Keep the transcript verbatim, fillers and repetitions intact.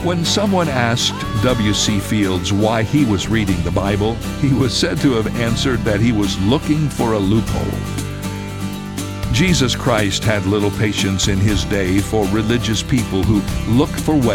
When someone asked W C Fields why he was reading the Bible, he was said to have answered that he was looking for a loophole. Jesus Christ had little patience in his day for religious people who look for ways